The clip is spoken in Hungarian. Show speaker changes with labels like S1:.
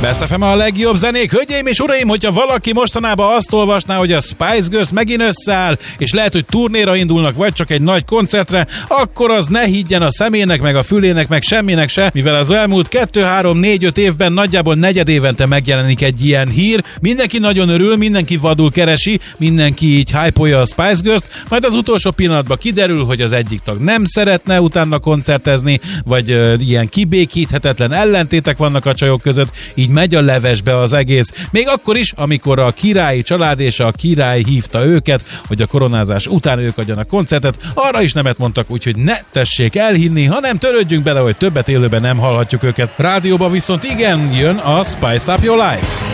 S1: Best FM a legjobb zenék. Hölgyeim és uraim, hogyha valaki mostanában azt olvasná, hogy a Spice Girls megint összeáll, és lehet, hogy turnéra indulnak, vagy csak egy nagy koncertre, akkor az ne higgyen a szemének, meg a fülének, meg semminek se, mivel az elmúlt 2-3-4-5 évben nagyjából negyedévente megjelenik egy ilyen hír. Mindenki nagyon örül, mindenki vadul keresi, mindenki így hype-olja a Spice Girls-t, majd az utolsó pillanatban kiderül, hogy az egyik tag nem szeretne utána koncertezni, vagy ilyen kibékíthetetlen ellentétek vannak a csajok között, így megy a levesbe az egész. Még akkor is, amikor a királyi család és a király hívta őket, hogy a koronázás után ők adjanak koncertet, arra is nemet mondtak, úgyhogy ne tessék elhinni, hanem törődjünk bele, hogy többet élőben nem hallhatjuk őket. Rádióban viszont igen, jön a Spice Up Your Life.